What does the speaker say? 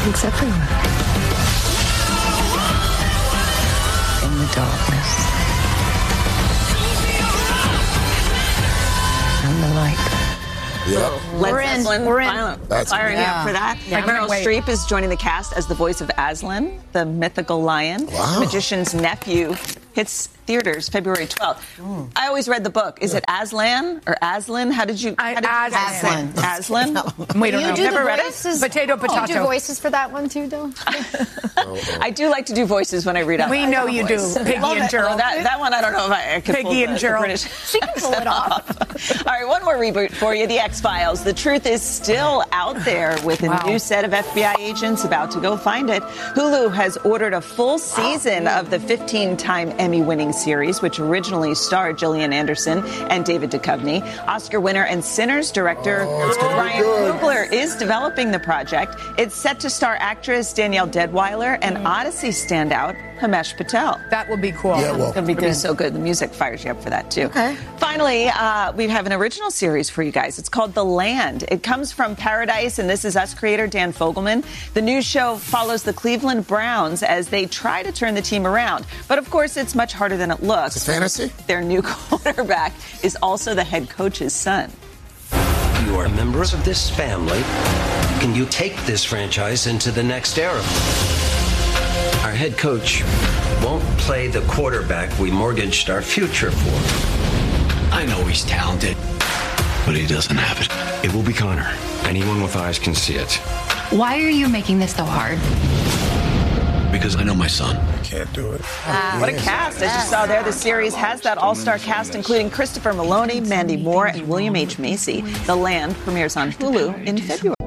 It's everywhere. In the darkness. And the light. Yep. We're in. That's firing up for that. Yeah. Meryl Streep is joining the cast as the voice of Aslan, the mythical lion. Wow. Magician's Nephew hits theaters February 12th. I always read the book. Is it Aslan or Aslan? How did you? Aslan. Aslan. We don't know. Do Never the read it? voices? Potato, Do you potato. do voices for that one too, though? I do like to do voices when I read out. We know you do. Piggy and Gerald. That one I don't know if I could pull Piggy the, and Gerald. the British. She can pull it off. All right, one more reboot for you. The X-Files. The truth is still out there with a new set of FBI agents about to go find it. Hulu has ordered a full season of the 15-time Emmy-winning series, which originally starred Gillian Anderson and David Duchovny. Oscar winner and Sinners director Ryan Coogler is developing the project. It's set to star actress Danielle Deadwyler and Odyssey standout Himesh Patel. That will be cool. Yeah, well. It's going to be so good. The music fires you up for that, too. Okay. Finally, we have an original series for you guys. It's called The Land. It comes from Paradise and This Is Us creator Dan Fogelman. The new show follows the Cleveland Browns as they try to turn the team around. But, of course, it's much harder than it looks. It's a fantasy? Their new quarterback is also the head coach's son. You are members of this family. Can you take this franchise into the next era? Our head coach won't play the quarterback we mortgaged our future for. I know he's talented, but he doesn't have it. It will be Connor. Anyone with eyes can see it. Why are you making this so hard? Because I know my son. Can't do it. What a cast, as you saw there. The series has that all-star cast, including Christopher Maloney, Mandy Moore, and William H. Macy. The Land premieres on Hulu in February.